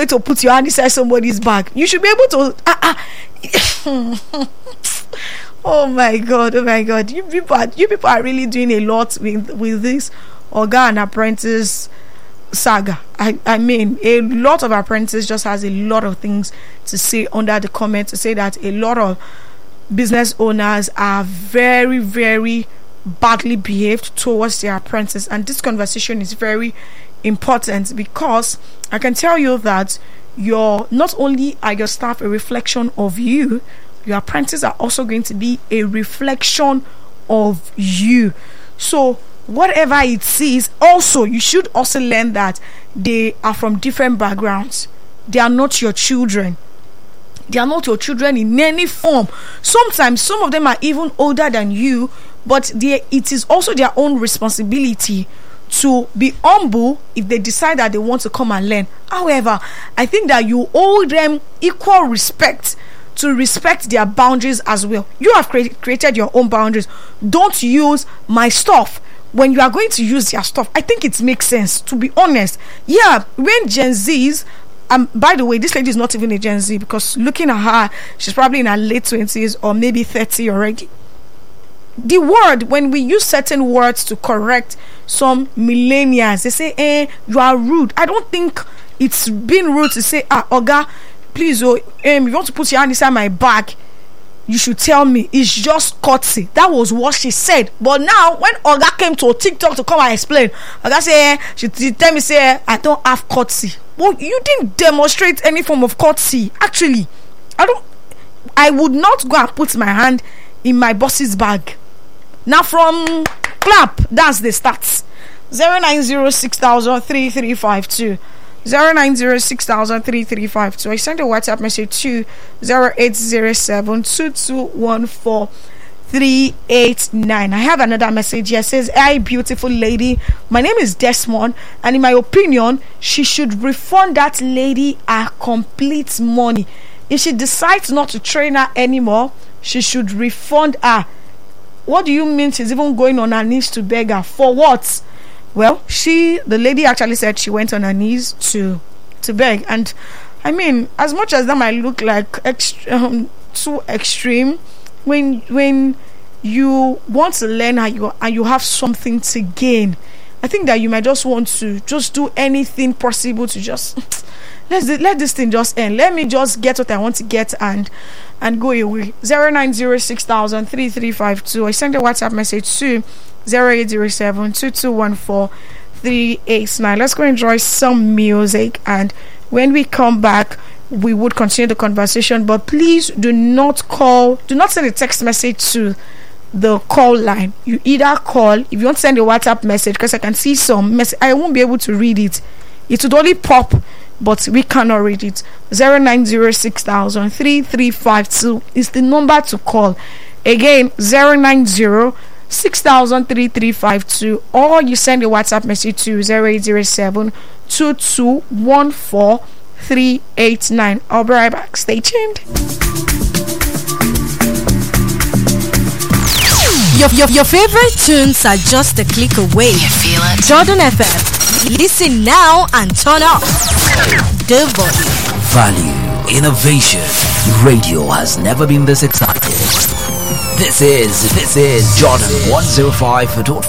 going to put your hand inside somebody's bag. You should be able to. Oh my God! You people are really doing a lot with this Oga and Apprentice saga. I mean, a lot of apprentices just has a lot of things to say under the comment, to say that a lot of business owners are very, very badly behaved towards their apprentices, and this conversation is very important because I can tell you that not only are your staff a reflection of you, your apprentices are also going to be a reflection of you. So whatever it is, also you should also learn that they are from different backgrounds. They are not your children. They are not your children in any form. Sometimes some of them are even older than you, but it is also their own responsibility to be humble if they decide that they want to come and learn. However, I think that you owe them equal respect to respect their boundaries as well. You have created your own boundaries. Don't use my stuff when you are going to use their stuff. I think it makes sense, to be honest. Yeah, when Gen Zs, by the way, this lady is not even a Gen Z, because looking at her, she's probably in her late 20s or maybe 30 already. The word, when we use certain words to correct some millennials, they say, you are rude. I don't think it's being rude to say, Oga, please, if you want to put your hand inside my bag, you should tell me. It's just courtesy. That was what she said. But now, when Oga came to TikTok to come and explain, Oga say, she tell me, say, I don't have courtesy. Well, you didn't demonstrate any form of courtesy. Actually, I would not go and put my hand in my boss's bag. Now from clap, that's the stats. 0906335 0906335. I sent a WhatsApp message to 0807221439. I have another message here. It says, "Hi, beautiful lady. My name is Desmond, and in my opinion, she should refund that lady her complete money. If she decides not to train her anymore, she should refund her." What do you mean she's even going on her knees to beg her? For what? Well, the lady actually said she went on her knees to beg. And I mean, as much as that might look like too extreme, when you want to learn and you have something to gain, I think that you might just want to just do anything possible to just let this thing just end. Let me just get what I want to get and go away. 0906335. I sent a WhatsApp message to 0807221439. Let's go enjoy some music, and when we come back, we would continue the conversation. But please do not send a text message to the call line. You either call, if you want to send a WhatsApp message, because I can see some message, I won't be able to read it. It would only pop, but we cannot read it. 0906335 is the number to call. Again, 0906335, or you send a WhatsApp message to 0807221439. I'll be right back. Stay tuned. Your favorite tunes are just a click away. You feel it? Jordan FM. Listen now and turn up the volume. Value, innovation. Radio has never been this excited. This is Jordan 105.5